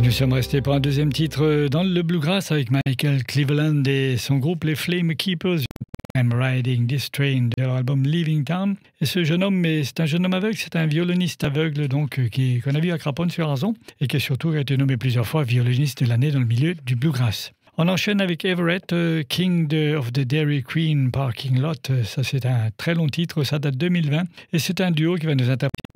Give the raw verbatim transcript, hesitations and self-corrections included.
Nous sommes restés pour un deuxième titre dans le bluegrass avec Michael Cleveland et son groupe les Flame Keepers. I'm Riding This Train de leur album Leaving Town. Et ce jeune homme, mais c'est un jeune homme aveugle, c'est un violoniste aveugle donc qui qu'on a vu à Craponne sur Arzon et qui surtout a été nommé plusieurs fois violoniste de l'année dans le milieu du bluegrass. On enchaîne avec Everett, euh, King de, of the Dairy Queen Parking Lot. Ça, c'est un très long titre, ça date deux mille vingt. Et c'est un duo qui va nous interpréter